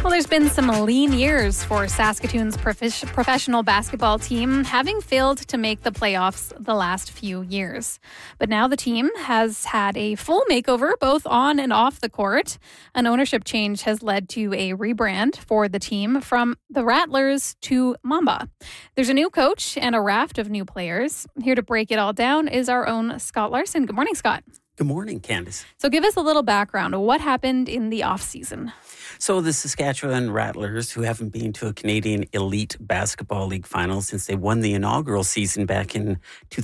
Well, there's been some lean years for Saskatoon's professional basketball team, having failed to make the playoffs the last few years. But now the team has had a full makeover, both on and off the court. An ownership change has led to a rebrand for the team from the Rattlers to Mamba. There's a new coach and a raft of new players. Here to break it all down is our own Scott Larson. Good morning, Scott. Good morning, Candace. So give us a little background of what happened in the offseason. So the Saskatchewan Rattlers, who haven't been to a Canadian Elite Basketball League final since they won the inaugural season back in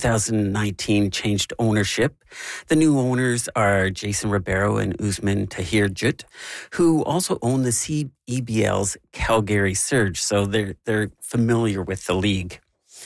2019, changed ownership. The new owners are Jason Ribeiro and Usman Tahir-Jut, who also own the CEBL's Calgary Surge, so they're familiar with the league.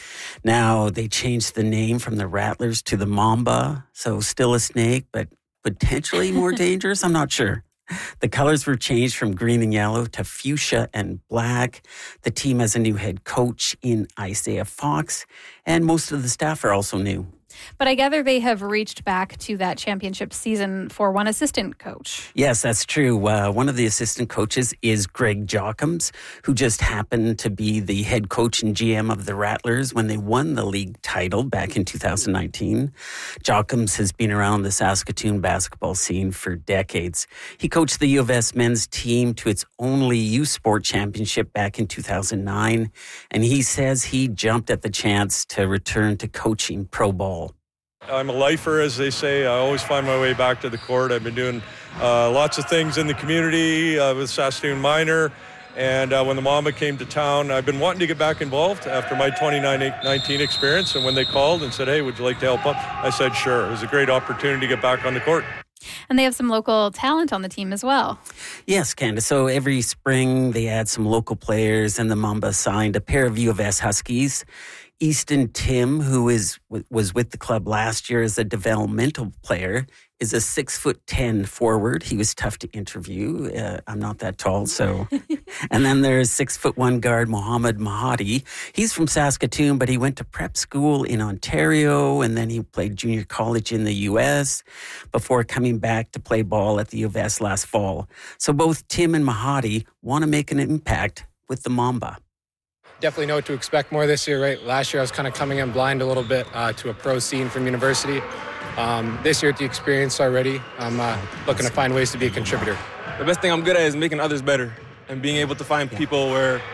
Now, they changed the name from the Rattlers to the Mamba, so still a snake, but potentially more dangerous. I'm not sure. The colors were changed from green and yellow to fuchsia and black. The team has a new head coach in Isaiah Fox, and most of the staff are also new. But I gather they have reached back to that championship season for one assistant coach. Yes, that's true. One of the assistant coaches is Greg Jochums, who just happened to be the head coach and GM of the Rattlers when they won the league title back in 2019. Jochums has been around the Saskatoon basketball scene for decades. He coached the U of S men's team to its only youth sport championship back in 2009, and he says he jumped at the chance to return to coaching pro ball. I'm a lifer, as they say. I always find my way back to the court. I've been doing lots of things in the community with Saskatoon Minor. And when the Mamba came to town, I've been wanting to get back involved after my 2019 experience. And when they called and said, hey, would you like to help up? I said, sure. It was a great opportunity to get back on the court. And they have some local talent on the team as well. Yes, Candace. So every spring they add some local players, and the Mamba signed a pair of U of S Huskies. Easton Tim, who was with the club last year as a developmental player, is a 6'10" forward. He was tough to interview. I'm not that tall, so. And then there's 6'1" guard Mohamed Mahadi. He's from Saskatoon, but he went to prep school in Ontario, and then he played junior college in the U.S. before coming back to play ball at the U of S last fall. So both Tim and Mahadi want to make an impact with the Mamba. Definitely know what to expect more this year, right? Last year I was kind of coming in blind a little bit to a pro scene from university. This year at the experience already, I'm looking to find ways to be a contributor. The best thing I'm good at is making others better and being able to find people where